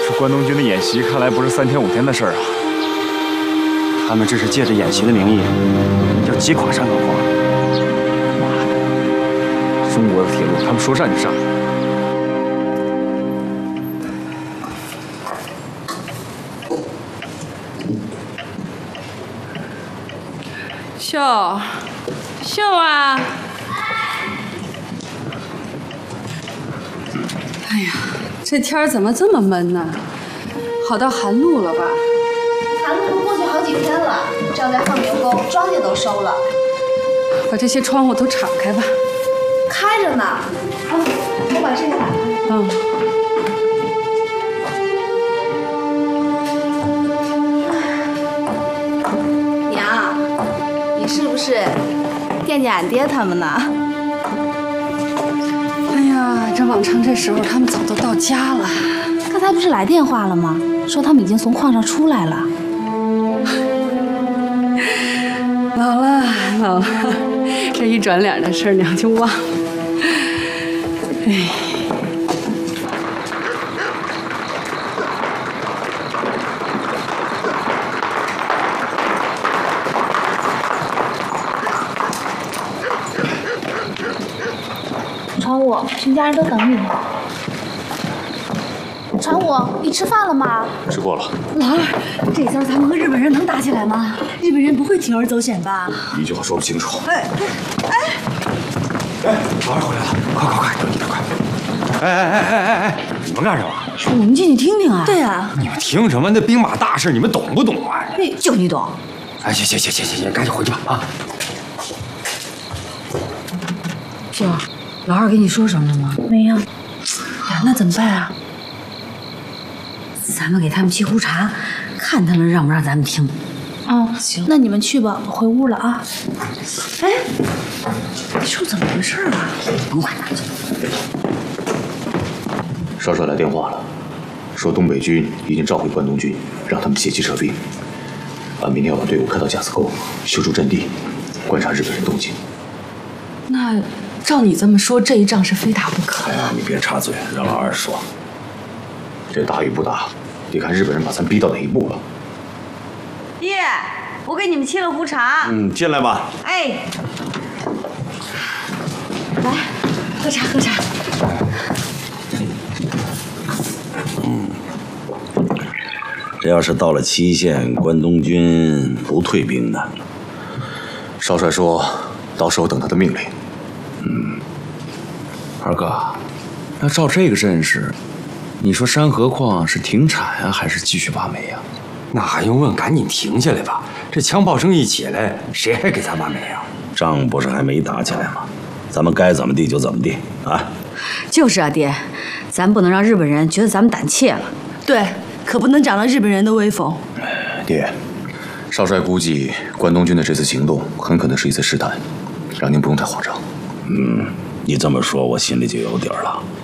这关东军的演习看来不是3天5天的事儿啊！ 他们这是借着演习的名义，要击垮山河矿。 妈的，中国的铁路他们说上就上。 秀啊！哎呀，这天儿怎么这么闷呢？好到寒露了吧？ 寒露都过去好几天了，正在放牛沟，庄稼都收了。 把这些窗户都敞开吧。 开着呢。我把这个打开。娘，你是不是惦记俺爹他们呢？ 哎呀，这往常这时候他们早都到家了。 刚才不是来电话了吗？说他们已经从矿上出来了。 老了，这一转脸的事儿娘就忘了。哎。 传武，全家人都等你呢。传武，你吃饭了吗？ 吃过了。 老二，这下咱们和日本人能打起来吗？日本人不会铤而走险吧？ 一句话说不清楚。 哎，老二回来了，快，你们快！哎，你们干什么？ 说我们进去听听啊。对啊， 你们听什么？那兵马大事你们懂不懂啊？ 就你懂。 哎，行，赶紧回去吧啊！ 秀儿，老二跟你说什么了吗？没有。呀，那怎么办啊？咱们给他们沏壶茶，看他们让不让咱们听。 行，那你们去吧，我回屋了啊。 哎，你说怎么回事啊？甭管他。 少帅来电话了，说东北军已经召回关东军，让他们借机撤兵。俺明天要把队伍开到架子沟，修筑阵地，观察日本人动静。 那照你这么说，这一仗是非打不可。 哎呀，你别插嘴，让老二说。这打与不打，得看日本人把咱逼到哪一步了。 爹，我给你们沏了壶茶。 进来吧。 哎，来，喝茶。 这要是到了期限，关东军不退兵呢？ 少帅说，到时候等他的命令。 二哥，要照这个阵势，你说山河矿是停产啊，还是继续挖煤啊？ 那还用问？赶紧停下来吧！这枪炮声一起来，谁还给咱挖煤啊？ 仗不是还没打起来吗？咱们该怎么地就怎么地啊！ 就是啊，爹，咱不能让日本人觉得咱们胆怯了。 对，可不能长了日本人的威风。 爹，少帅估计关东军的这次行动很可能是一次试探，让您不用太慌张。 你这么说，我心里就有底儿了。